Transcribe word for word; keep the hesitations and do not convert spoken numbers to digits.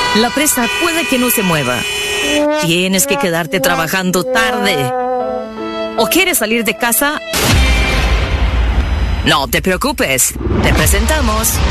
La presa puede que no se mueva. Tienes que quedarte trabajando tarde. ¿O quieres salir de casa? No te preocupes. Te presentamos